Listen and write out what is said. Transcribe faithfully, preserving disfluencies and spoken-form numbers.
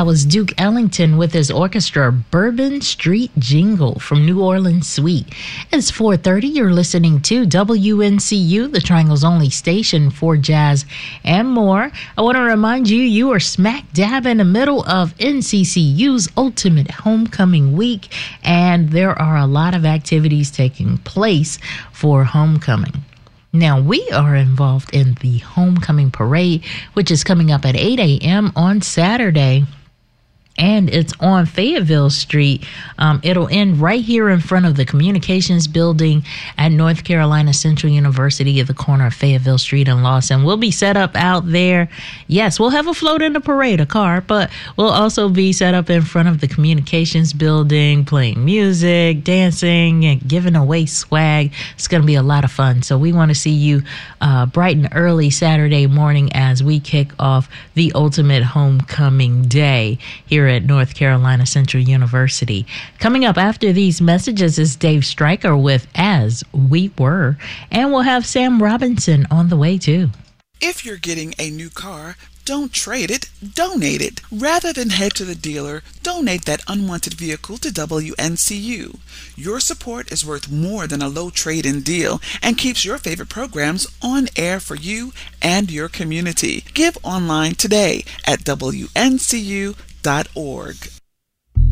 was Duke Ellington with his orchestra, Bourbon Street Jingle from New Orleans Suite. It's four thirty. You're listening to W N C U, the Triangle's only station for jazz and more. I want to remind you, you are smack dab in the middle of N C C U's Ultimate Homecoming Week, and there are a lot of activities taking place for homecoming. Now, we are involved in the Homecoming Parade, which is coming up at eight a.m. on Saturday. And it's on Fayetteville Street. Um, it'll end right here in front of the Communications Building at North Carolina Central University at the corner of Fayetteville Street and Lawson. We'll be set up out there. Yes, we'll have a float in the parade, a car, but we'll also be set up in front of the Communications Building, playing music, dancing, and giving away swag. It's going to be a lot of fun. So we want to see you uh, bright and early Saturday morning as we kick off the Ultimate Homecoming Day here at North Carolina Central University. Coming up after these messages is Dave Stryker with As We Were, and we'll have Sam Robinson on the way too. If you're getting a new car, don't trade it, donate it. Rather than head to the dealer, donate that unwanted vehicle to W N C U. Your support is worth more than a low trade-in deal and keeps your favorite programs on air for you and your community. Give online today at W N C U dot org.